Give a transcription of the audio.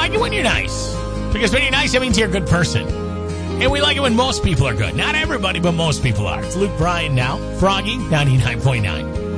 like it when you're nice. Because when you're nice, that means you're a good person. And we like it when most people are good. Not everybody, but most people are. It's Luke Bryan now. Froggy, 99.9.